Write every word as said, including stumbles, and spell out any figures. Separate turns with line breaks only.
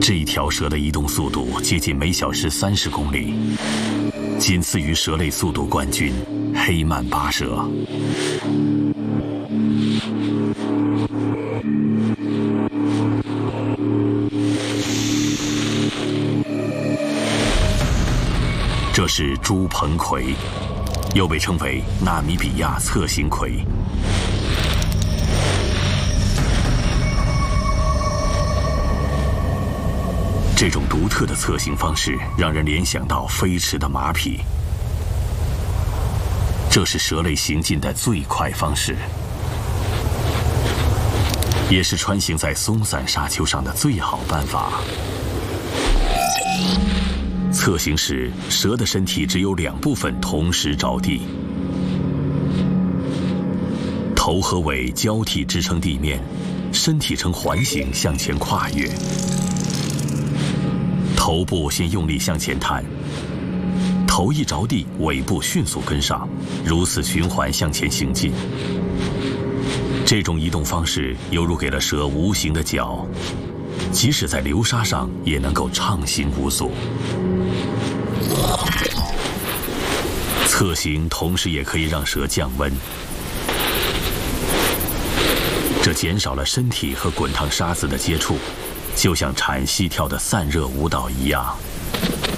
这一条蛇的移动速度接近每小时三十公里，仅次于蛇类速度冠军黑曼巴蛇。这是猪棚葵，又被称为纳米比亚侧形葵。这种独特的侧形方式让人联想到飞驰的马匹。这是蛇类行进的最快方式，也是穿行在松散沙丘上的最好办法。侧行时，蛇的身体只有两部分同时着地，头和尾交替支撑地面，身体呈环形向前跨越。头部先用力向前探，头一着地，尾部迅速跟上，如此循环向前行进。这种移动方式犹如给了蛇无形的脚，即使在流沙上也能够畅行无阻。侧行同时也可以让蛇降温，这减少了身体和滚烫沙子的接触，就像铲溪跳的散热舞蹈一样。